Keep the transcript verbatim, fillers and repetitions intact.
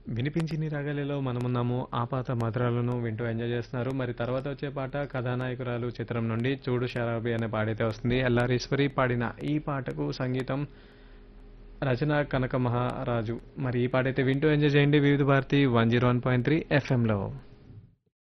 వినిపించింది రాగాలిలో మనమున్నాము ఆపాత మధురాలను వింటూ ఎంజాయ్ చేస్తున్నారు. మరి తర్వాత వచ్చే పాట కథానాయకురాలు చిత్రం నుండి చూడు షరాబి అనే పాటైతే వస్తుంది. ఎల్లారీశ్వరి పాడిన ఈ పాటకు సంగీతం రచన కనక మహారాజు. మరి ఈ పాటైతే వింటూ ఎంజాయ్ చేయండి వివిధ Bharati one zero one point three ఎఫ్ఎంలో.